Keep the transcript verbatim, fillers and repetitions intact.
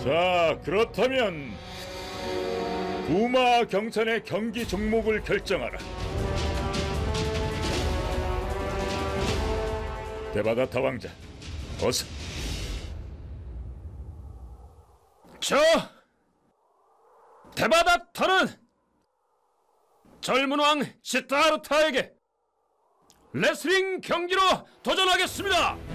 자, 그렇다면 부마 경찬의 경기 종목을 결정하라. 데바다타 왕자, 어서. 저 데바다타는 젊은 왕 시타르타에게 레슬링 경기로 도전하겠습니다.